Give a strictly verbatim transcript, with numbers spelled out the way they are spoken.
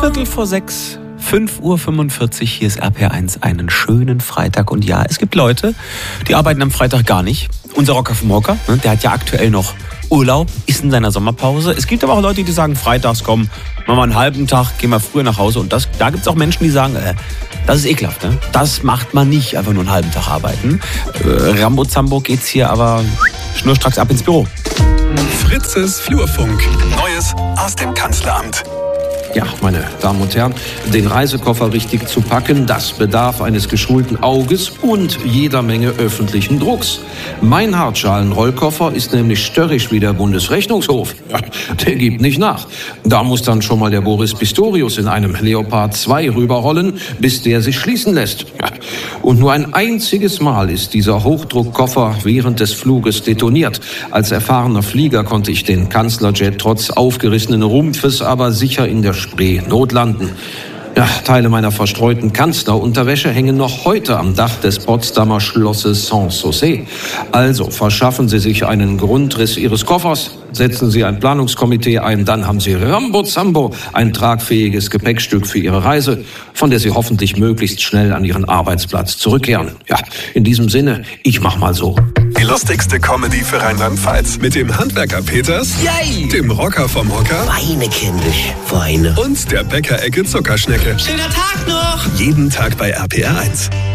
Viertel vor sechs, fünf Uhr fünfundvierzig, hier ist R P R eins, einen schönen Freitag. Und ja, es gibt Leute, die arbeiten am Freitag gar nicht. Unser Rocker vom Hocker, ne, der hat ja aktuell noch Urlaub, ist in seiner Sommerpause. Es gibt aber auch Leute, die sagen, freitags komm, machen wir einen halben Tag, gehen wir früher nach Hause. Und das, da gibt es auch Menschen, die sagen, äh, das ist ekelhaft, ne? Das macht man nicht, einfach nur einen halben Tag arbeiten. Äh, Rambo Zambo geht's hier aber schnurstracks ab ins Büro. Fritzes Flurfunk. Neues aus dem Kanzleramt. Ja, meine Damen und Herren, den Reisekoffer richtig zu packen, das bedarf eines geschulten Auges und jeder Menge öffentlichen Drucks. Mein Hartschalenrollkoffer ist nämlich störrisch wie der Bundesrechnungshof. Ja, der gibt nicht nach. Da muss dann schon mal der Boris Pistorius in einem Leopard zwei rüberrollen, bis der sich schließen lässt. Ja, und nur ein einziges Mal ist dieser Hochdruckkoffer während des Fluges detoniert. Als erfahrener Flieger konnte ich den Kanzlerjet trotz aufgerissenen Rumpfes aber sicher in der Spree notlanden. Ja, Teile meiner verstreuten Kanzlerunterwäsche hängen noch heute am Dach des Potsdamer Schlosses Sanssouci. Also verschaffen Sie sich einen Grundriss Ihres Koffers, setzen Sie ein Planungskomitee ein, dann haben Sie Rambo Zambo, ein tragfähiges Gepäckstück für Ihre Reise, von der Sie hoffentlich möglichst schnell an Ihren Arbeitsplatz zurückkehren. Ja, in diesem Sinne, ich mach mal so. Die lustigste Comedy für Rheinland-Pfalz. Mit dem Handwerker Peters, Yay. dem Rocker vom Hocker Weine, kindisch, Weine. und der Bäckerecke Zuckerschnecke. Schöner Tag noch! Jeden Tag bei R P R eins.